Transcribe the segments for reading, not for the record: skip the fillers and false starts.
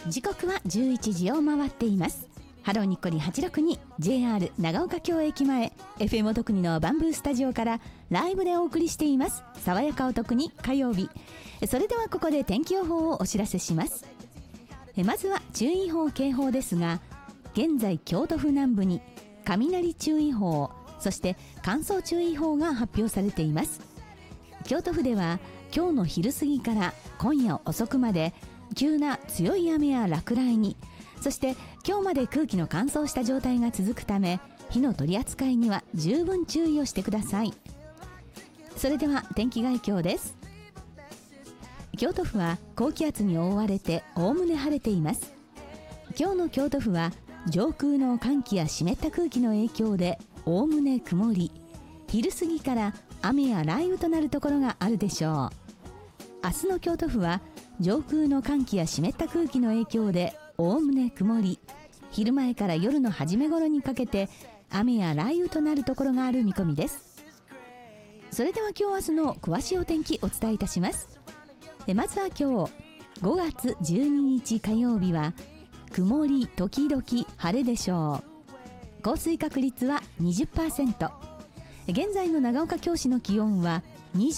時刻は11時を回っています。ハローニッコリ862 JR 長岡京駅前 FM おとくにのバンブースタジオからライブでお送りしています爽やかおとくに火曜日。それではここで天気予報をお知らせします。まずは注意報警報ですが、現在京都府南部に雷注意報、そして乾燥注意報が発表されています。京都府では今日の昼過ぎから今夜遅くまで急な強い雨や落雷に、そして今日まで空気の乾燥した状態が続くため火の取り扱いには十分注意をしてください。それでは天気概況です。京都府は高気圧に覆われておおむね晴れています。今日の京都府は上空の寒気や湿った空気の影響でおおむね曇り、昼過ぎから雨や雷雨となるところがあるでしょう。明日の京都府は上空の寒気や湿った空気の影響でおおむね曇り、昼前から夜の初め頃にかけて雨や雷雨となるところがある見込みです。それでは今日明日の詳しいお天気お伝えいたします。まずは今日5月12日火曜日は曇り時々晴れでしょう。降水確率は 20%。 現在の長岡京市の気温は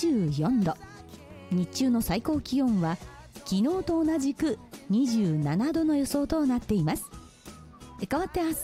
24度。日中の最高気温は昨日と同じく27度の予想となっています。変わって明日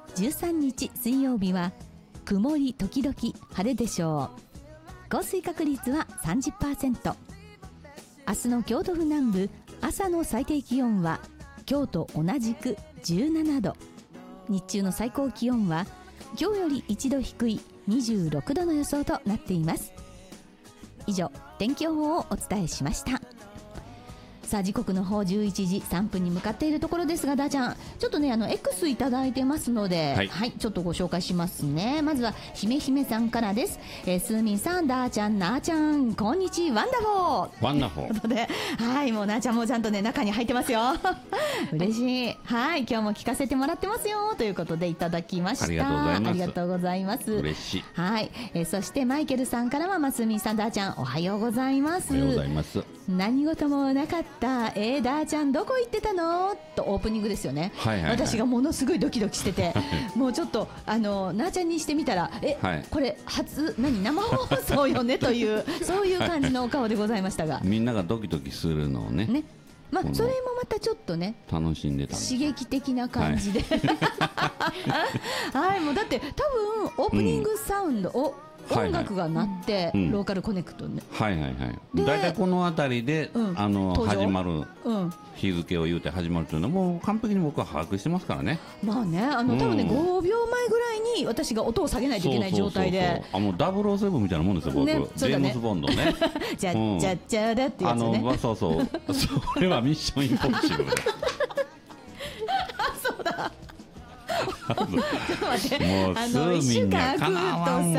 13日水曜日は曇り時々晴れでしょう。降水確率は 30%。 明日の京都府南部朝の最低気温は今日と同じく17度。日中の最高気温は今日より1度低い26度の予想となっています。以上、天気予報をお伝えしました。さあ時刻の方11時3分に向かっているところですが、ダーちゃんちょっとねX いただいてますので、はい、ちょっとご紹介しますね。まずはひめひめさんからです。スーミンさん、ダーちゃん、なーちゃん、こんにちは、ワンダフォー、ワンダフォーということで、はい、もうなーちゃんもちゃんとね中に入ってますよ嬉しい。はい、今日も聞かせてもらってますよということでいただきました。ありがとうございます。ありがとうございます。嬉しい。はい、そしてマイケルさんからはスーミンさん、ダーちゃん、おはようございます。おはようございます。何事もなかった、ダーちゃんどこ行ってたのとオープニングですよね、はいはいはい、私がものすごいドキドキしててもうちょっとなーちゃんにしてみたらはい、これ生放送よねというそういう感じのお顔でございましたがみんながドキドキするのをね、 それもまたちょっとね楽しんでたんです。 刺激的な感じで、はい、もうだって多分オープニングサウンドを、音楽が鳴って、ローカルコネクトね、はいはいはい、だいたいこの辺りで、始まる、日付を言うて始まるというのはもう完璧に僕は把握してますからね。まあね、多分ね、5秒前ぐらいに私が音を下げないといけない状態で、もう007みたいなもんですよ僕、ね、ジェームズ・ボンドねじゃっちゃっちゃだってやつね、そうそうそれはミッションインポッシブルそうだちょっと待って、もう1週間空くとさ